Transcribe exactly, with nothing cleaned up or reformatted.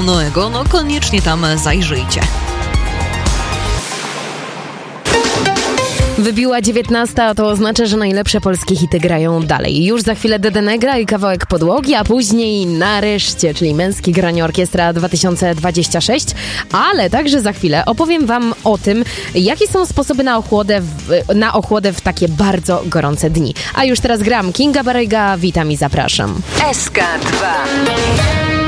Noego, no koniecznie tam zajrzyjcie. Wybiła dziewiętnasta, a to oznacza, że najlepsze polskie hity grają dalej. Już za chwilę Dede Negra i kawałek Podłogi, a później Nareszcie, czyli Męskie Granie Orkiestra dwa tysiące dwudziesty szósty, ale także za chwilę opowiem wam o tym, jakie są sposoby na ochłodę w, na ochłodę w takie bardzo gorące dni. A już teraz gram Kinga Barrega, witam i zapraszam. S K dwa.